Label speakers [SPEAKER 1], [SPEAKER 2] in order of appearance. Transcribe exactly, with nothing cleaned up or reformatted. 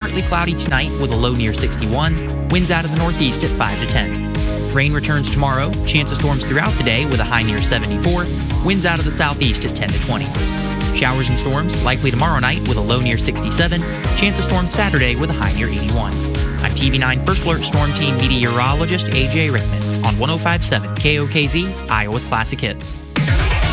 [SPEAKER 1] partly cloudy tonight with a low near sixty-one. Winds out of the northeast at five to ten. Rain returns tomorrow. Chance of storms throughout the day with a high near seventy-four. Winds out of the southeast at ten to twenty. Showers and storms likely tomorrow night with a low near sixty-seven. Chance of storms Saturday with a high near eighty-one. I'm T V nine First Alert Storm Team meteorologist A J Rickman on one oh five point seven K O K Z, Iowa's Classic Hits.